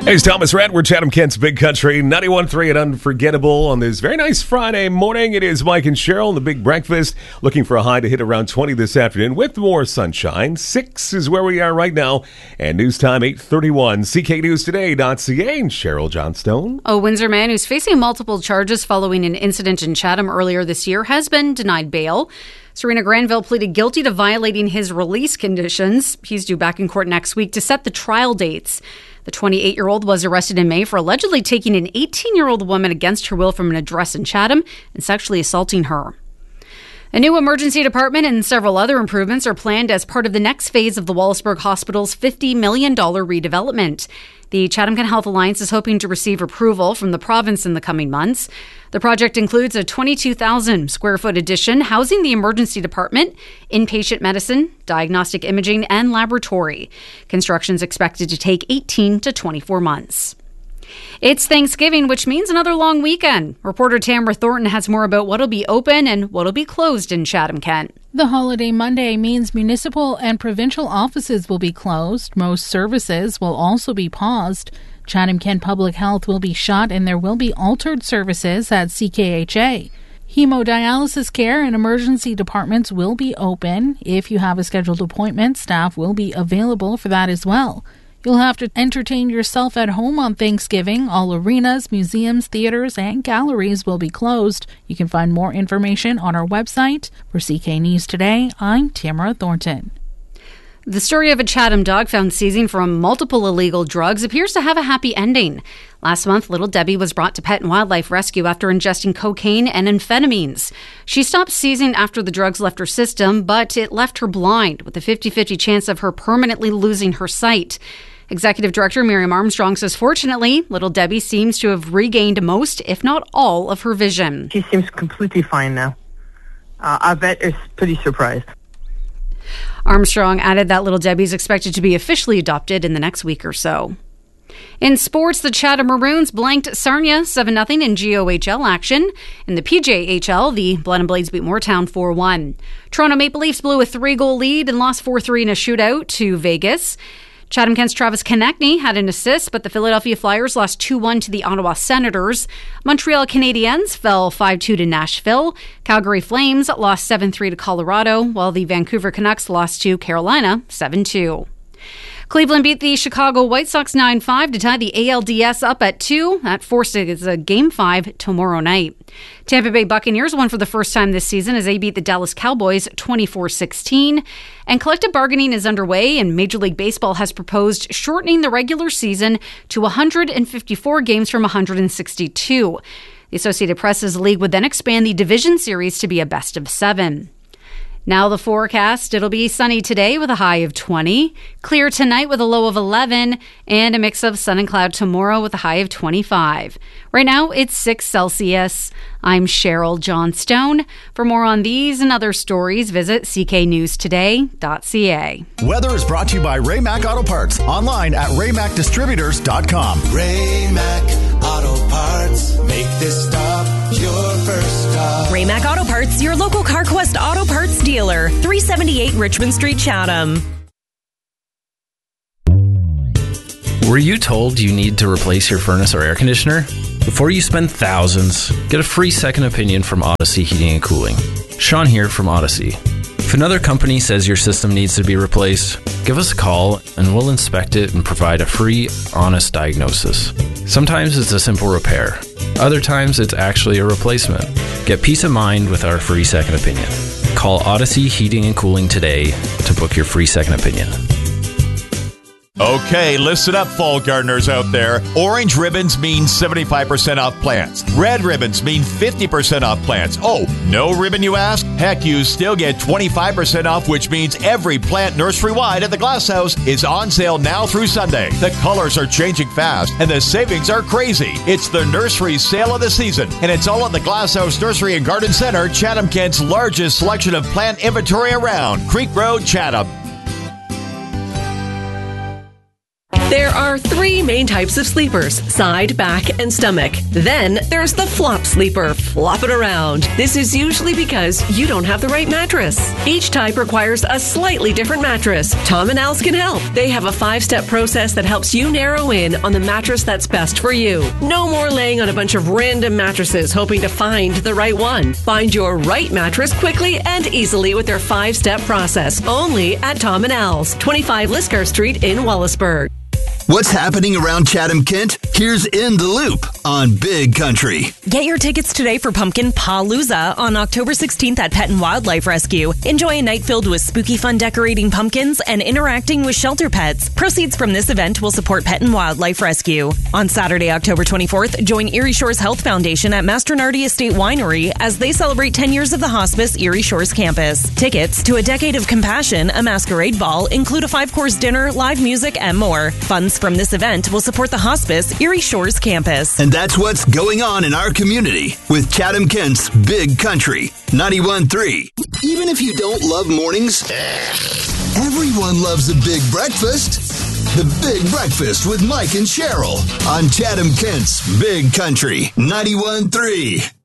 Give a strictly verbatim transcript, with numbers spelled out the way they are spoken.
Hey, it's Thomas Rhett. We're Chatham-Kent's Big Country, ninety-one point three and Unforgettable. On this very nice Friday morning, it is Mike and Cheryl, the Big Breakfast, looking for a high to hit around twenty this afternoon with more sunshine. Six is where we are right now. And news time, eight thirty-one. C K News Today dot C A and Cheryl Johnstone. A Windsor man who's facing multiple charges following an incident in Chatham earlier this year has been denied bail. Serena Granville pleaded guilty to violating his release conditions. He's due back in court next week to set the trial dates. The twenty-eight-year-old was arrested in May for allegedly taking an eighteen-year-old woman against her will from an address in Chatham and sexually assaulting her. A new emergency department and several other improvements are planned as part of the next phase of the Wallaceburg Hospital's fifty million dollars redevelopment. The Chatham-Kent Health Alliance is hoping to receive approval from the province in the coming months. The project includes a twenty-two thousand square foot addition housing the emergency department, inpatient medicine, diagnostic imaging, and laboratory. Construction is expected to take eighteen to twenty-four months. It's Thanksgiving, which means another long weekend. Reporter Tamara Thornton has more about what'll be open and what'll be closed in Chatham-Kent. The holiday Monday means municipal and provincial offices will be closed. Most services will also be paused. Chatham-Kent Public Health will be shut and there will be altered services at C K H A. Hemodialysis care and emergency departments will be open. If you have a scheduled appointment, staff will be available for that as well. You'll have to entertain yourself at home on Thanksgiving. All arenas, museums, theaters, and galleries will be closed. You can find more information on our website. For C K News Today, I'm Tamara Thornton. The story of a Chatham dog found seizing from multiple illegal drugs appears to have a happy ending. Last month, Little Debbie was brought to Pet and Wildlife Rescue after ingesting cocaine and amphetamines. She stopped seizing after the drugs left her system, but it left her blind, with a fifty-fifty chance of her permanently losing her sight. Executive Director Miriam Armstrong says, fortunately, Little Debbie seems to have regained most, if not all, of her vision. She seems completely fine now. Uh, our vet is pretty surprised. Armstrong added that Little Debbie is expected to be officially adopted in the next week or so. In sports, the Chatham Maroons blanked Sarnia seven nothing in G O H L action. In the P J H L, the Blenheim Blades beat Moortown four one. Toronto Maple Leafs blew a three-goal lead and lost four three in a shootout to Vegas. Chatham-Kent's Travis Konechny had an assist, but the Philadelphia Flyers lost two one to the Ottawa Senators. Montreal Canadiens fell five two to Nashville. Calgary Flames lost seven three to Colorado, while the Vancouver Canucks lost to Carolina seven two. Cleveland beat the Chicago White Sox nine five to tie the A L D S up at two. That forced it as a Game five tomorrow night. Tampa Bay Buccaneers won for the first time this season as they beat the Dallas Cowboys twenty-four sixteen. And collective bargaining is underway, and Major League Baseball has proposed shortening the regular season to one hundred fifty-four games from one hundred sixty-two. The Associated Press says the league would then expand the division series to be a best of seven. Now the forecast. It'll be sunny today with a high of twenty, clear tonight with a low of eleven, and a mix of sun and cloud tomorrow with a high of twenty-five. Right now it's six Celsius. I'm Cheryl Johnstone. For more on these and other stories, visit C K news today dot C A. Weather is brought to you by Ray Mac Auto Parts. Online at ray mac distributors dot com. Ray Mac Auto Parts. Make this stop your first stop. Ray Mac Auto Parts, your local CarQuest Auto Parts dealer. three seventy-eight Richmond Street, Chatham. Were you told you need to replace your furnace or air conditioner? Before you spend thousands, get a free second opinion from Odyssey Heating and Cooling. Sean here from Odyssey. If another company says your system needs to be replaced, give us a call and we'll inspect it and provide a free, honest diagnosis. Sometimes it's a simple repair. Other times it's actually a replacement. Get peace of mind with our free second opinion. Call Odyssey Heating and Cooling today to book your free second opinion. Okay, listen up, fall gardeners out there. Orange ribbons mean seventy-five percent off plants. Red ribbons mean fifty percent off plants. Oh, no ribbon, you ask? Heck, you still get twenty-five percent off, which means every plant nursery-wide at the Glass House is on sale now through Sunday. The colors are changing fast, and the savings are crazy. It's the nursery sale of the season, and it's all at the Glass House Nursery and Garden Center, Chatham-Kent's largest selection of plant inventory around. Creek Road, Chatham. There are three main types of sleepers: side, back, and stomach. Then there's the flop sleeper, flop it around. This is usually because you don't have the right mattress. Each type requires a slightly different mattress. Tom and Al's can help. They have a five-step process that helps you narrow in on the mattress that's best for you. No more laying on a bunch of random mattresses hoping to find the right one. Find your right mattress quickly and easily with their five-step process. Only at Tom and Al's, twenty-five Liscar Street in Wallaceburg. What's happening around Chatham-Kent? Here's In the Loop on Big Country. Get your tickets today for Pumpkin Palooza on October sixteenth at Pet and Wildlife Rescue. Enjoy a night filled with spooky fun decorating pumpkins and interacting with shelter pets. Proceeds from this event will support Pet and Wildlife Rescue. On Saturday, October twenty-fourth, join Erie Shores Health Foundation at Mastronardi Estate Winery as they celebrate ten years of the Hospice Erie Shores campus. Tickets to A Decade of Compassion, a masquerade ball, include a five-course dinner, live music, and more. Funds from this event will support the Hospice Erie Shores campus. And that's what's going on in our community with Chatham-Kent's Big Country ninety-one point three. Even if you don't love mornings, everyone loves a big breakfast. The Big Breakfast with Mike and Cheryl on Chatham-Kent's Big Country ninety-one point three.